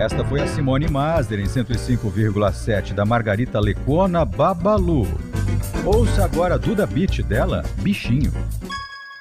Esta foi a Simone Maser em 105,7 da Margarita Lecona, Babalu. Ouça agora a Duda Beat dela, Bichinho.